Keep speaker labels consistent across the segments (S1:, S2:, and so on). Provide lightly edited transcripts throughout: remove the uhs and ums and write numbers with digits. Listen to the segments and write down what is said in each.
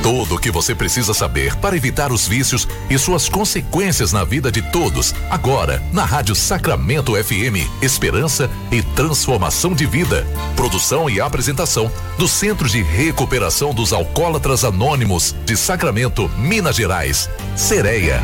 S1: Tudo o que você precisa saber para evitar os vícios e suas consequências na vida de todos. Agora, na Rádio Sacramento FM, Esperança e Transformação de Vida. Produção e apresentação do Centro de Recuperação dos Alcoólatras Anônimos de Sacramento, Minas Gerais. Sereia.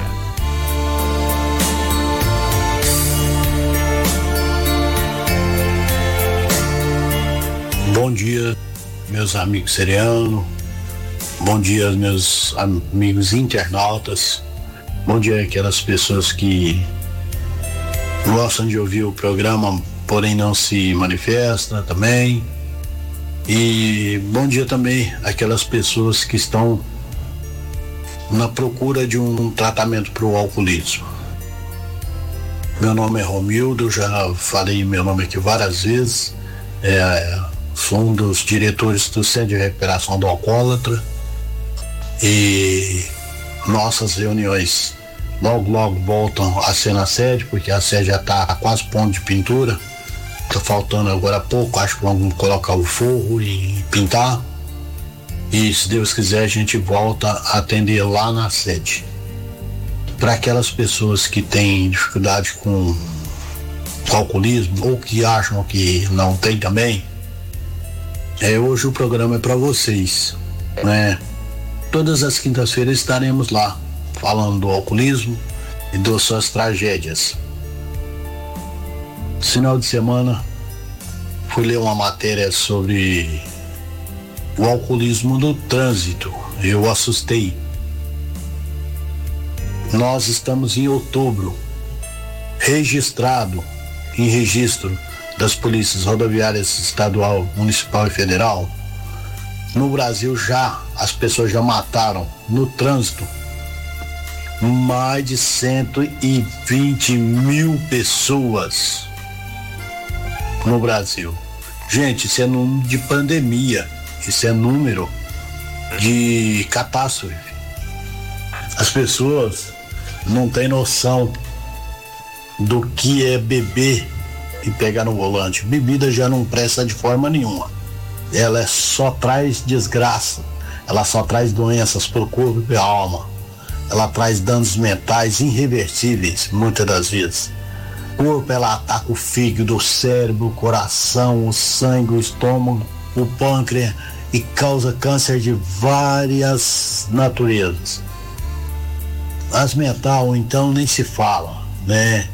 S2: Bom dia, meus amigos sereanos. Bom dia, meus amigos internautas. Bom dia aquelas pessoas que gostam de ouvir o programa, porém não se manifestam também. E bom dia também aquelas pessoas que estão na procura de um tratamento para o alcoolismo. Meu nome é Romildo, eu já falei meu nome aqui várias vezes. Sou um dos diretores do Centro de Recuperação do Alcoólatra. E nossas reuniões logo voltam a ser na sede, porque a sede já está quase ponto de pintura. Tá faltando agora pouco, acho que vamos colocar o forro e pintar. E se Deus quiser a gente volta a atender lá na sede. Para aquelas pessoas que têm dificuldade com alcoolismo ou que acham que não tem também, hoje o programa é para vocês, né? Todas as quintas-feiras estaremos lá falando do alcoolismo e das suas tragédias. Final de semana fui ler uma matéria sobre o alcoolismo no trânsito. Eu assustei. Nós estamos em outubro, registrado em registro das polícias rodoviárias estadual, municipal e federal. No Brasil as pessoas já mataram no trânsito mais de 120 mil pessoas no Brasil. Gente, isso é número de pandemia, isso é número de catástrofe. As pessoas não têm noção do que é beber e pegar no volante. Bebida já não presta de forma nenhuma. Ela só traz desgraça, ela só traz doenças para o corpo e para a alma, ela traz danos mentais irreversíveis, muitas das vezes. O corpo, ela ataca o fígado, o cérebro, o coração, o sangue, o estômago, o pâncreas e causa câncer de várias naturezas. As mental, então, nem se fala, né?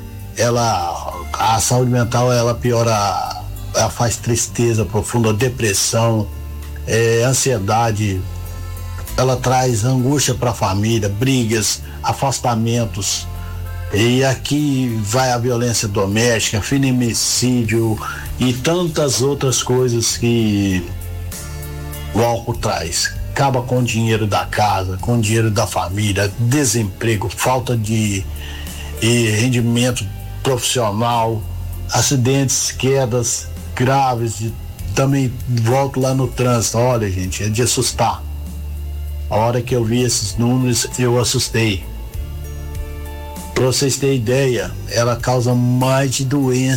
S2: A saúde mental, ela piora. Ela faz tristeza profunda, depressão, ansiedade, ela traz angústia para a família, brigas, afastamentos, e aqui vai a violência doméstica, feminicídio e tantas outras coisas que o álcool traz. Acaba com o dinheiro da casa, com o dinheiro da família, desemprego, falta de rendimento profissional, acidentes, quedas graves. Também volto lá no trânsito. Olha, gente, é de assustar. A hora que eu vi esses números, eu assustei. Para vocês terem ideia, ela causa mais de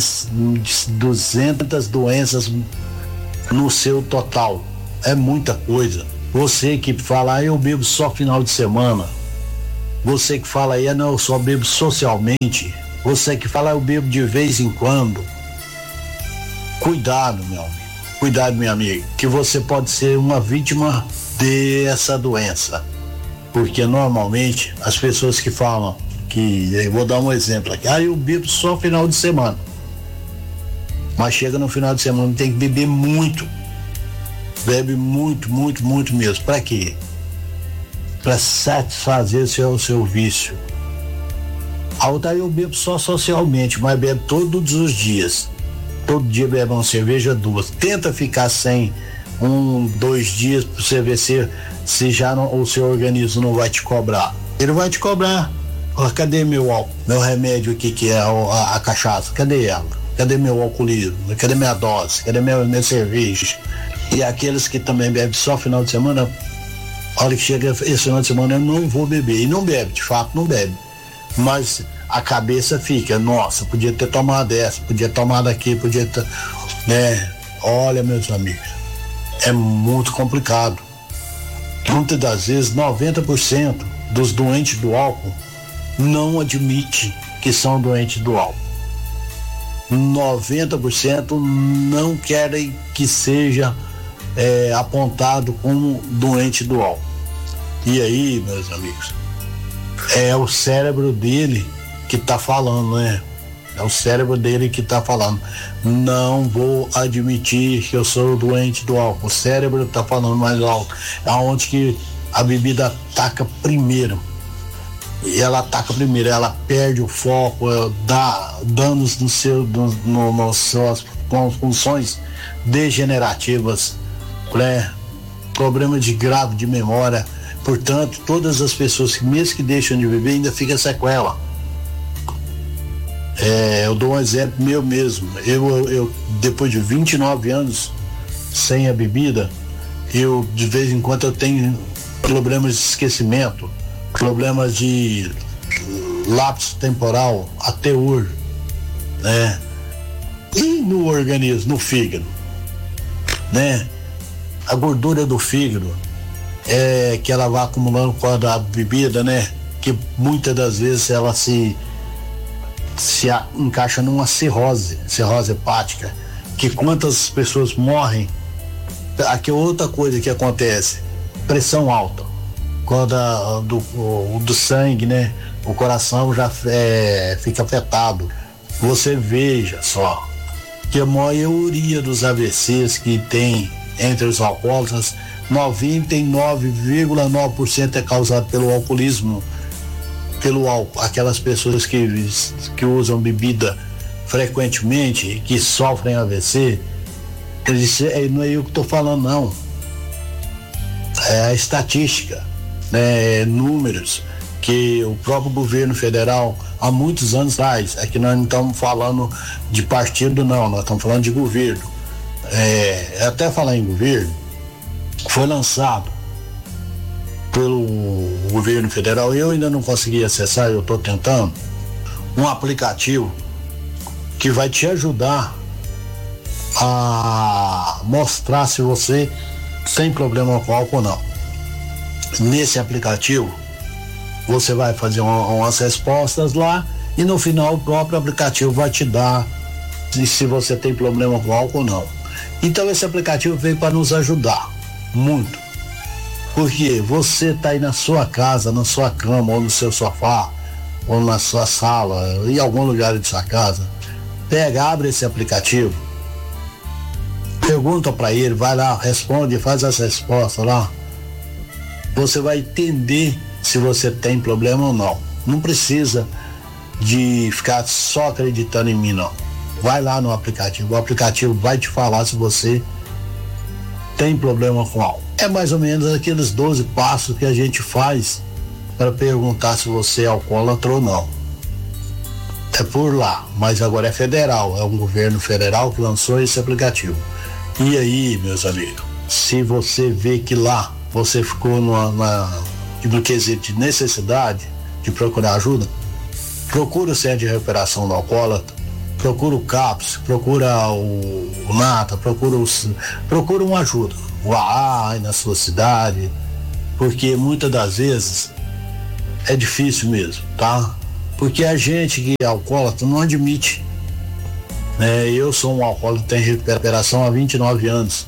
S2: 200 doenças no seu total. É muita coisa. Você que fala, eu bebo só final de semana. Você que fala, não, eu só bebo socialmente. Você que fala, eu bebo de vez em quando. Cuidado, meu amigo. Cuidado, minha amiga, que você pode ser uma vítima dessa doença. Porque normalmente as pessoas que falam que, eu vou dar um exemplo aqui, eu bebo só final de semana. Mas chega no final de semana, tem que beber muito. Bebe muito mesmo. Para quê? Para satisfazer o seu vício. A outra, eu bebo só socialmente, mas bebo todos os dias. Todo dia bebe uma cerveja, 2. Tenta ficar sem 2 dias para você ver se já não, o seu organismo não vai te cobrar. Ele vai te cobrar. Cadê meu álcool? Meu remédio aqui, que é a cachaça? Cadê ela? Cadê meu alcoolismo? Cadê minha dose? Cadê minha cerveja? E aqueles que também bebem só final de semana, olha que chega esse final de semana, eu não vou beber. E não bebe, de fato não bebe. Mas a cabeça fica, nossa, podia ter tomado essa, podia ter tomado aqui, podia ter, né? Olha, meus amigos, é muito complicado. muitas das vezes 90% dos doentes do álcool não admite que são doentes do álcool. 90% não querem que seja apontado como doente do álcool. E aí, meus amigos, é o cérebro dele que está falando, né? É o cérebro dele que está falando. Não vou admitir que eu sou doente do álcool. O cérebro está falando mais alto. É onde que a bebida ataca primeiro. E ela ataca primeiro, ela perde o foco, dá danos nas suas funções degenerativas, né? Problema grave de memória. Portanto, todas as pessoas que mesmo que deixam de beber ainda fica sequela. Eu dou um exemplo meu mesmo. Eu depois de 29 anos sem a bebida, eu de vez em quando eu tenho problemas de esquecimento, problemas de lapso temporal até hoje, né? E no organismo, no fígado, né? A gordura do fígado que ela vai acumulando com a bebida, né? Que muitas das vezes ela se encaixa numa cirrose hepática, que quantas pessoas morrem. Aqui é outra coisa que acontece: pressão alta, quando do sangue, né? O coração já fica afetado. Você veja só que a maioria dos AVCs que tem entre os alcoólatras, 99,9% é causado pelo alcoolismo, pelo álcool. Aquelas pessoas que usam bebida frequentemente e que sofrem AVC, não é eu que estou falando, não. É a estatística, né? Números que o próprio governo federal há muitos anos atrás. Aqui nós não estamos falando de partido, não, nós estamos falando de governo. Até falar em governo, foi lançado pelo governo federal, eu ainda não consegui acessar, eu estou tentando, um aplicativo que vai te ajudar a mostrar se você tem problema com álcool ou não. Nesse aplicativo você vai fazer umas respostas lá e no final o próprio aplicativo vai te dar se você tem problema com álcool ou não. Então esse aplicativo veio para nos ajudar muito, porque você está aí na sua casa, na sua cama, ou no seu sofá, ou na sua sala, em algum lugar de sua casa, abre esse aplicativo, pergunta para ele, vai lá, responde, faz as respostas lá, você vai entender se você tem problema ou não. Não precisa de ficar só acreditando em mim, não. Vai lá no aplicativo, o aplicativo vai te falar se você tem problema com álcool. É mais ou menos aqueles 12 passos que a gente faz para perguntar se você é alcoólatra ou não. É por lá, mas agora é federal, é um governo federal que lançou esse aplicativo. E aí, meus amigos, se você vê que lá você ficou no quesito de necessidade de procurar ajuda, procura o Centro de Recuperação do Alcoólatra, procura o CAPS, procura o NATA, procura uma ajuda, o AA na sua cidade, porque muitas das vezes é difícil mesmo, tá? Porque a gente que é alcoólatra não admite, né? Eu sou um alcoólatra, tenho recuperação há 29 anos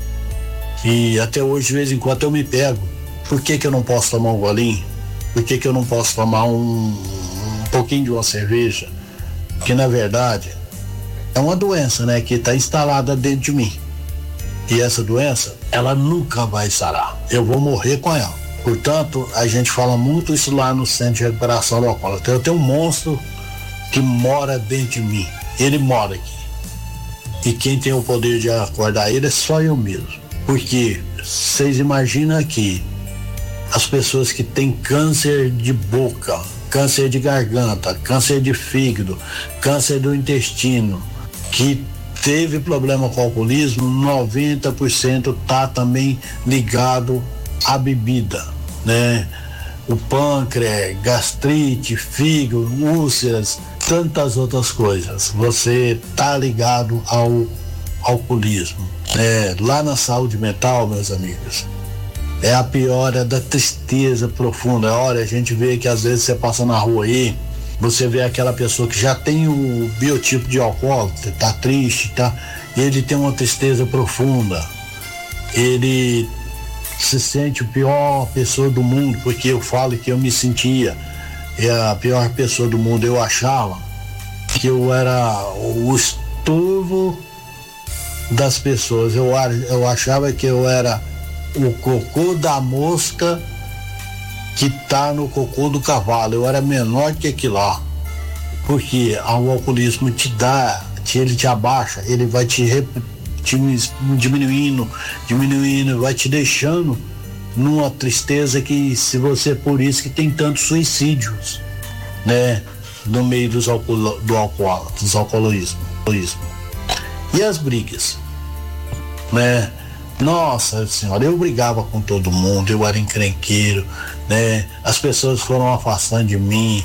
S2: e até hoje de vez em quando eu me pego. Por que eu não posso tomar um golinho? Por que eu não posso tomar um pouquinho de uma cerveja? Que na verdade é uma doença, né, que está instalada dentro de mim, e essa doença ela nunca vai sarar, eu vou morrer com ela. Portanto, a gente fala muito isso lá no Centro de Recuperação do Alcoólatra. Eu tenho um monstro que mora dentro de mim, ele mora aqui, e quem tem o poder de acordar ele é só eu mesmo. Porque vocês imaginam que as pessoas que têm câncer de boca, câncer de garganta, câncer de fígado, câncer do intestino, que teve problema com o alcoolismo, 90% tá também ligado à bebida, né? O pâncreas, gastrite, fígado, úlceras, tantas outras coisas. Você tá ligado ao alcoolismo. Lá na saúde mental, meus amigos, é a pior, é da tristeza profunda. Olha, a gente vê que às vezes você passa na rua aí, você vê aquela pessoa que já tem o biotipo de alcoólatra, tá triste, tá? Ele tem uma tristeza profunda. Ele se sente a pior pessoa do mundo, porque eu falo que eu me sentia a pior pessoa do mundo. Eu achava que eu era o estorvo das pessoas. Eu achava que eu era o cocô da mosca que tá no cocô do cavalo. Eu era menor que aquilo lá, porque o alcoolismo ele te abaixa, ele vai te diminuindo, vai te deixando numa tristeza que, se você, por isso que tem tantos suicídios, né, no meio dos alcoolismo. E as brigas, né? Nossa senhora, eu brigava com todo mundo, eu era encrenqueiro, né? As pessoas foram afastando de mim,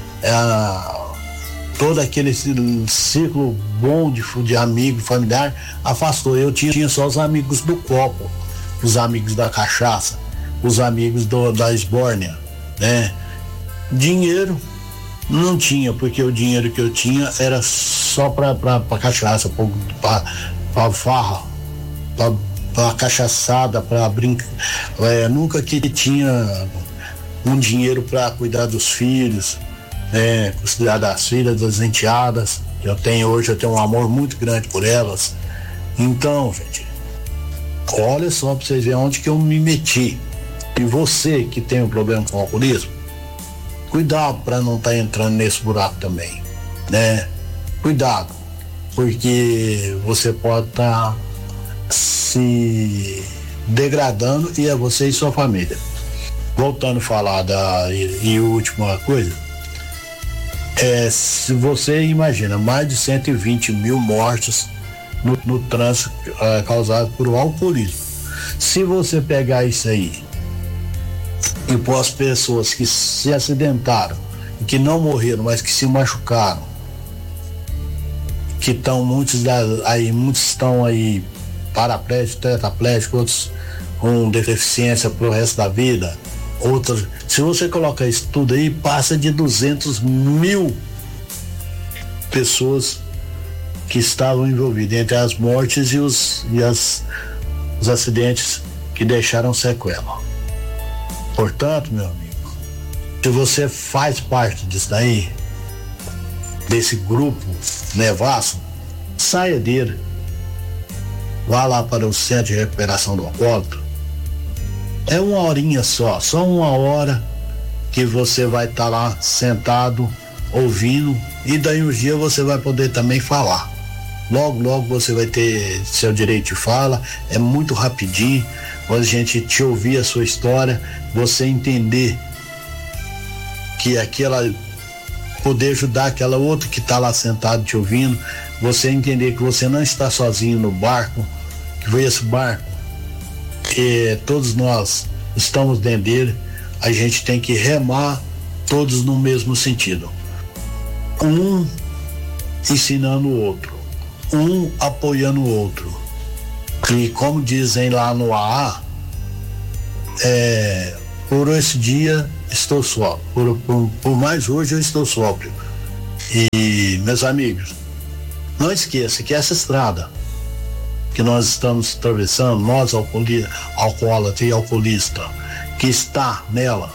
S2: todo aquele ciclo bom de amigo, familiar, afastou. Eu tinha só os amigos do copo, os amigos da cachaça, os amigos da esbórnia, né? Dinheiro não tinha, porque o dinheiro que eu tinha era só pra cachaça, pra farra, pra cachaçada, pra brincar. Nunca que tinha um dinheiro para cuidar dos filhos, cuidar das filhas, das enteadas. Eu tenho um amor muito grande por elas. Então, gente, olha só pra vocês verem onde que eu me meti. E você que tem um problema com o alcoolismo, cuidado para não estar entrando nesse buraco também, né? Cuidado, porque você pode estar se degradando, e é você e sua família. Voltando a falar e última coisa, se você imagina mais de 120 mil mortes no trânsito causado por alcoolismo. Se você pegar isso aí e pôr as pessoas que se acidentaram, que não morreram, mas que se machucaram, que estão muitos estão aí paraplégicos, tetraplégicos, outros com deficiência pro resto da vida, outros, se você colocar isso tudo aí, passa de 200 mil pessoas que estavam envolvidas entre as mortes e os acidentes que deixaram sequela. Portanto, meu amigo, se você faz parte disso daí, desse grupo nevasso, saia dele. Vá lá para o Centro de Recuperação do Alcoólatra. É uma horinha só uma hora que você vai estar lá sentado, ouvindo, e daí um dia você vai poder também falar. Logo você vai ter seu direito de fala. É muito rapidinho, a gente te ouvir a sua história, você entender que poder ajudar aquela outra que está lá sentado te ouvindo, você entender que você não está sozinho no barco, que foi esse barco que todos nós estamos dentro dele. A gente tem que remar todos no mesmo sentido, um ensinando o outro, um apoiando o outro. E como dizem lá no AA, por esse dia estou só, por mais hoje eu estou sóbrio. E, meus amigos, não esqueça que essa estrada que nós estamos atravessando, nós alcoólatra e alcoolista que está nela,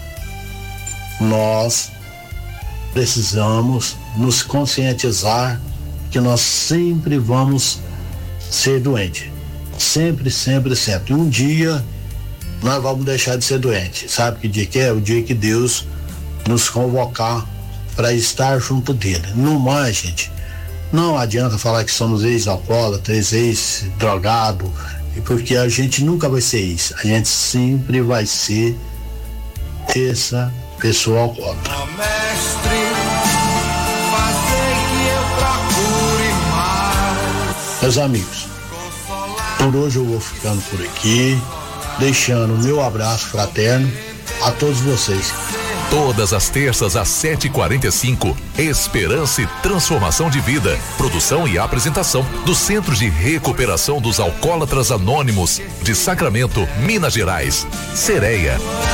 S2: nós precisamos nos conscientizar que nós sempre vamos ser doentes. Sempre. Um dia nós vamos deixar de ser doentes. Sabe que dia que é? O dia que Deus nos convocar para estar junto dele. No mais, gente, não adianta falar que somos ex-alcoólatras, ex-drogado, porque a gente nunca vai ser isso. A gente sempre vai ser essa pessoa alcoólatra. Meus amigos, por hoje eu vou ficando por aqui, deixando o meu abraço fraterno a todos vocês.
S1: Todas as terças às 7h45, Esperança e Transformação de Vida. Produção e apresentação do Centro de Recuperação dos Alcoólatras Anônimos de Sacramento, Minas Gerais. Sereia.